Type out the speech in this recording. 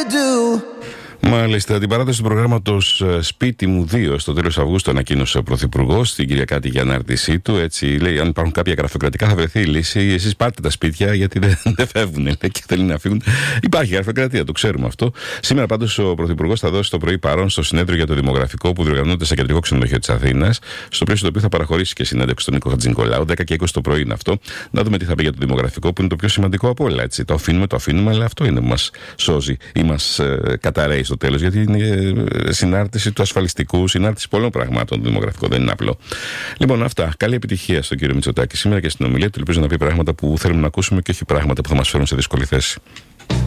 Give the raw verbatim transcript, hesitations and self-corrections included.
do. Μάλιστα, την παράδοση του προγράμματος Σπίτι μου δύο στο τέλος Αυγούστου ανακοίνωσε ο Πρωθυπουργός την Κυριακάτη για ανάρτησή του. Έτσι λέει: αν υπάρχουν κάποια γραφειοκρατικά, θα βρεθεί η λύση. Εσείς πάρτε τα σπίτια, γιατί δεν, δεν φεύγουν λέει, και θέλουν να φύγουν. Υπάρχει γραφειοκρατία, το ξέρουμε αυτό. Σήμερα πάντως ο Πρωθυπουργός θα δώσει το πρωί παρόν στο συνέδριο για το δημογραφικό που διοργανώνεται σε κεντρικό ξενοδοχείο της Αθήνας. Στο πλαίσιο του οποίου θα παραχωρήσει και συνέντευξη στον Νίκο Χατζηνικολάου. δέκα και είκοσι το πρωί είναι αυτό. Να δούμε τι θα πει για το δημογραφικό που είναι το πιο σημαντικό από όλα. Έτσι. Το αφήνουμε, το αφήνουμε, αλλά αυτό είναι που μας σώζει ή μας ε, καταραίει στο τέλος, γιατί είναι συνάρτηση του ασφαλιστικού, συνάρτηση πολλών πραγμάτων. Το δημογραφικό δεν είναι απλό. Λοιπόν, αυτά. Καλή επιτυχία στον κύριο Μητσοτάκη σήμερα και στην ομιλία του. Ελπίζω να πει πράγματα που θέλουμε να ακούσουμε και όχι πράγματα που θα μας φέρουν σε δύσκολη θέση.